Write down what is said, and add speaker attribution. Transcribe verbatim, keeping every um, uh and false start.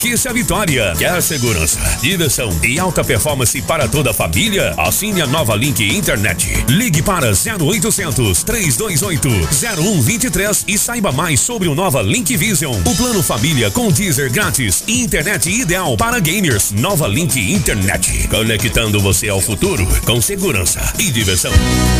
Speaker 1: Conquiste a vitória. Quer segurança, diversão e alta performance para toda a família? Assine a nova Link Internet. Ligue para zero oitocentos, três dois oito, zero um dois três e saiba mais sobre o nova Link Vision. O plano família com Deezer grátis e internet ideal para gamers. Nova Link Internet. Conectando você ao futuro com segurança e diversão.